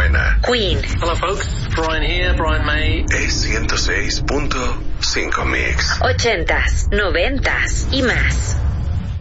buena. Queen. Hello folks, Brian here, Brian May. Es 106.5 Mix. 80s, 90s y más.